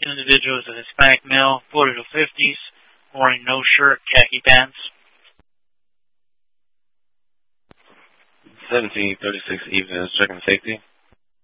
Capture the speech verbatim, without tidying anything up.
Suspected individual is a Hispanic male, forty to fifties, wearing no shirt, khaki pants. seventeen thirty-six Evening, checking safety.